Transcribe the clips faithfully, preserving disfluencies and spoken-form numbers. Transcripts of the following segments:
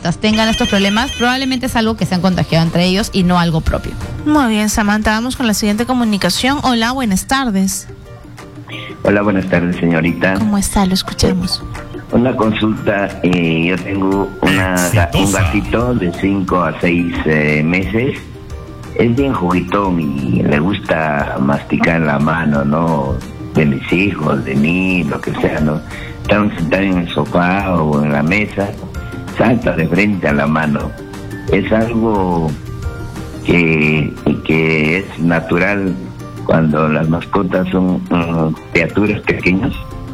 mascotas tengan estos problemas, probablemente es algo que se han contagiado entre ellos y no algo propio. Muy bien, Samantha, vamos con la siguiente comunicación. Hola, buenas tardes. Hola, buenas tardes, señorita. ¿Cómo está? Lo escuchamos. Una consulta, eh, yo tengo una, un gatito de cinco a seis eh, meses. Es bien juguetón y le gusta masticar la mano, ¿no? De mis hijos, de mí, lo que sea, ¿no? Están sentados en el sofá o en la mesa, salta de frente a la mano. Es algo que, que es natural cuando las mascotas son uh, criaturas pequeñas.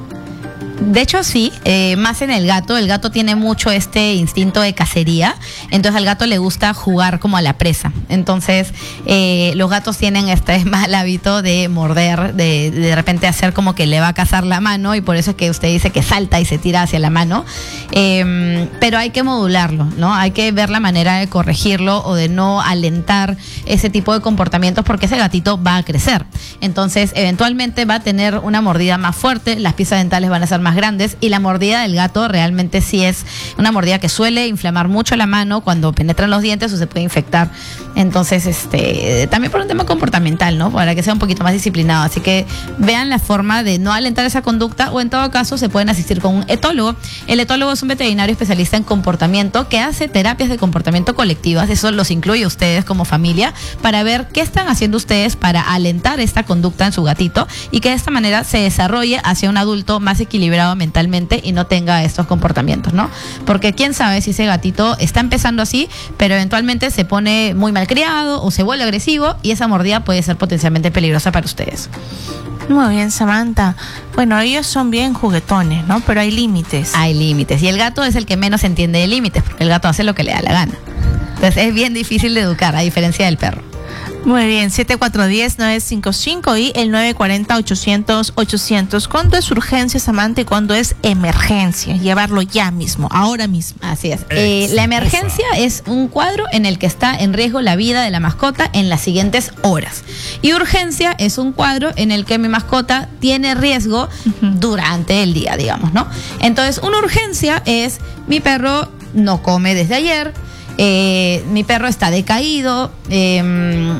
De hecho, sí, eh, más en el gato. El gato tiene mucho este instinto de cacería, entonces al gato le gusta jugar como a la presa. Entonces, eh, los gatos tienen este mal hábito de morder, de de repente hacer como que le va a cazar la mano, y por eso es que usted dice que salta y se tira hacia la mano. Eh, pero hay que modularlo, ¿no? Hay que ver la manera de corregirlo o de no alentar ese tipo de comportamientos, porque ese gatito va a crecer. Entonces, eventualmente va a tener una mordida más fuerte, las piezas dentales van a ser más grandes, y la mordida del gato realmente sí es una mordida que suele inflamar mucho la mano cuando penetran los dientes o se puede infectar. Entonces, este, también por un tema comportamental, ¿no? Para que sea un poquito más disciplinado. Así que vean la forma de no alentar esa conducta, o en todo caso se pueden asistir con un etólogo. El etólogo es un veterinario especialista en comportamiento que hace terapias de comportamiento colectivas. Eso los incluye a ustedes como familia, para ver qué están haciendo ustedes para alentar esta conducta en su gatito, y que de esta manera se desarrolle hacia un adulto más equilibrado mentalmente y no tenga estos comportamientos, ¿no? Porque quién sabe si ese gatito está empezando así, pero eventualmente se pone muy malcriado o se vuelve agresivo, y esa mordida puede ser potencialmente peligrosa para ustedes. Muy bien, Samantha. Bueno, ellos son bien juguetones, ¿no? Pero hay límites. Hay límites, y el gato es el que menos entiende de límites, porque el gato hace lo que le da la gana. Entonces es bien difícil de educar, a diferencia del perro. Muy bien, siete cuatro uno cero, nueve cinco cinco y el nueve cuatro cero, ochocientos, ochocientos. ¿Cuándo es urgencia, Samantha, y cuándo es emergencia? Llevarlo ya mismo, ahora mismo. Así es. Eh, la emergencia es un cuadro en el que está en riesgo la vida de la mascota en las siguientes horas. Y urgencia es un cuadro en el que mi mascota tiene riesgo uh-huh. durante el día, digamos, ¿no? Entonces, una urgencia es: mi perro no come desde ayer, Eh, mi perro está decaído, eh,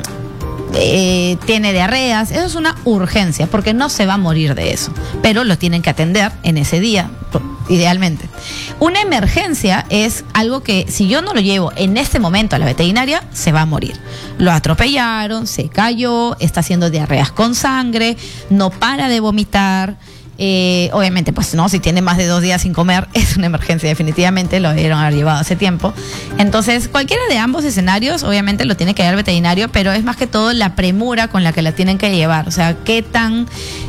eh, tiene diarreas. Eso es una urgencia, porque no se va a morir de eso, pero lo tienen que atender en ese día, idealmente. Una emergencia es algo que, si yo no lo llevo en este momento a la veterinaria, se va a morir. Lo atropellaron, se cayó, está haciendo diarreas con sangre, no para de vomitar. Eh, obviamente, pues no, si tiene más de dos días sin comer, es una emergencia definitivamente, lo debieron haber llevado hace tiempo. Entonces, cualquiera de ambos escenarios, obviamente lo tiene que llevar al veterinario, pero es más que todo la premura con la que la tienen que llevar. O sea, qué tan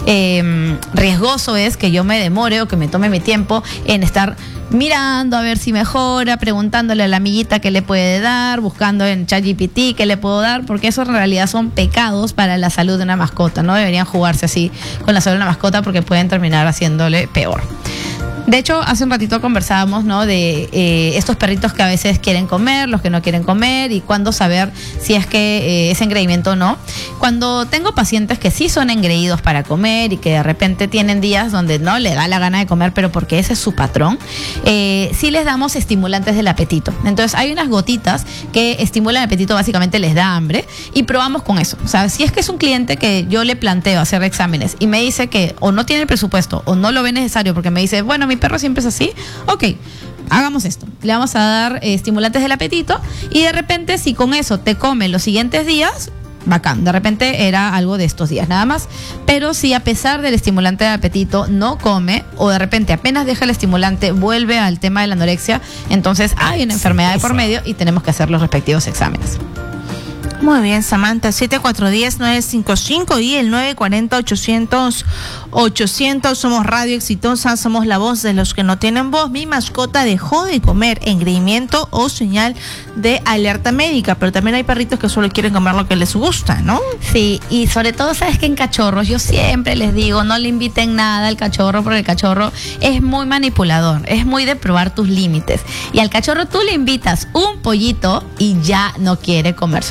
eh, riesgoso es que yo me demore o que me tome mi tiempo en estar mirando a ver si mejora, preguntándole a la amiguita qué le puede dar, buscando en ChatGPT qué le puedo dar, porque eso en realidad son pecados para la salud de una mascota. No deberían jugarse así con la salud de una mascota, porque pueden terminar haciéndole peor. De hecho, hace un ratito conversábamos, ¿no?, de eh, estos perritos que a veces quieren comer, los que no quieren comer, y cuándo saber si es que eh, es engreimiento o no. Cuando tengo pacientes que sí son engreídos para comer y que de repente tienen días donde no le da la gana de comer, pero porque ese es su patrón, eh, sí les damos estimulantes del apetito. Entonces, hay unas gotitas que estimulan el apetito, básicamente les da hambre, y probamos con eso. O sea, si es que es un cliente que yo le planteo hacer exámenes y me dice que o no tiene el presupuesto o no lo ve necesario, porque me dice, bueno, mi perro siempre es así, ok, hagamos esto, le vamos a dar eh, estimulantes del apetito, y de repente si con eso te come los siguientes días, bacán, de repente era algo de estos días nada más. Pero si a pesar del estimulante del apetito no come, o de repente apenas deja el estimulante vuelve al tema de la anorexia, entonces hay una enfermedad de por medio y tenemos que hacer los respectivos exámenes. Muy bien, Samantha, siete cuatro uno cero, nueve cinco cinco y el nueve cuatro cero, ochocientos, ochocientos. Somos Radio Exitosa, somos la voz de los que no tienen voz. Mi mascota dejó de comer, engreimiento o señal de alerta médica, pero también hay perritos que solo quieren comer lo que les gusta, ¿no? Sí, y sobre todo, ¿sabes qué? En cachorros, yo siempre les digo, no le inviten nada al cachorro, porque el cachorro es muy manipulador, es muy de probar tus límites, y al cachorro tú le invitas un pollito y ya no quiere comer su comida.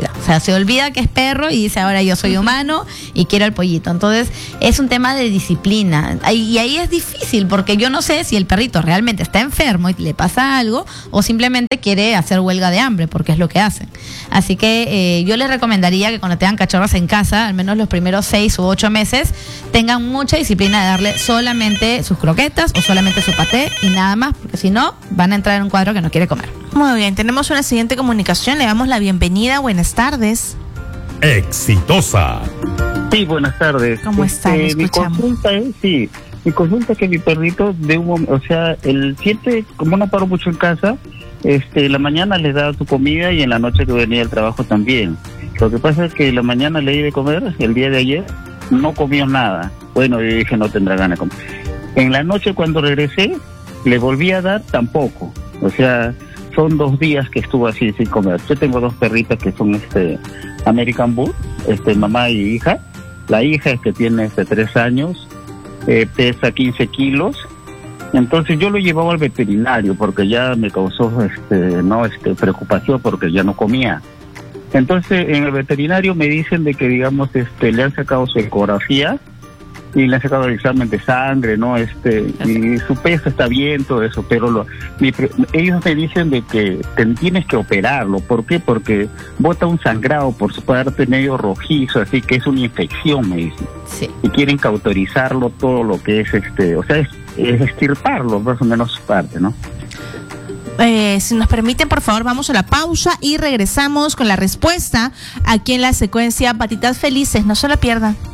Ya, o sea, se olvida que es perro y dice ahora yo soy humano y quiero el pollito. Entonces es un tema de disciplina y ahí es difícil porque yo no sé si el perrito realmente está enfermo y le pasa algo o simplemente quiere hacer huelga de hambre, porque es lo que hacen. Así que eh, yo les recomendaría que cuando tengan cachorros en casa, al menos los primeros seis u ocho meses, tengan mucha disciplina de darle solamente sus croquetas o solamente su paté y nada más, porque si no van a entrar en un cuadro que no quiere comer. Muy bien, tenemos una siguiente comunicación, le damos la bienvenida. Buenas tardes. Exitosa. Sí, buenas tardes. ¿Cómo está? Este, mi consulta es, sí, mi consulta es que mi perrito de un, o sea, él siente, como no paro mucho en casa, este, en la mañana le daba su comida y en la noche que venía del trabajo también. Lo que pasa es que en la mañana le di de comer, el día de ayer no comió nada. Bueno, yo dije no tendrá ganas de comer. En la noche cuando regresé, le volví a dar tampoco. O sea, son dos días que estuvo así sin comer. Yo tengo dos perritas que son este American Bull, este mamá y hija. La hija es que tiene este tres años, eh, pesa quince kilos. Entonces yo lo llevaba al veterinario porque ya me causó este no este preocupación porque ya no comía. Entonces en el veterinario me dicen de que digamos este le han sacado su ecografía y le han sacado el examen de sangre, ¿no? Este, y su peso está bien, todo eso, pero lo, mi, ellos me dicen de que te, tienes que operarlo. ¿Por qué? Porque bota un sangrado por su parte medio rojizo, así que es una infección, me dicen. Sí. Y quieren cauterizarlo todo lo que es, este, o sea, es, es extirparlo, más o menos su parte, ¿no? Eh, si nos permiten, por favor, vamos a la pausa y regresamos con la respuesta aquí en la secuencia Patitas Felices. No se la pierdan.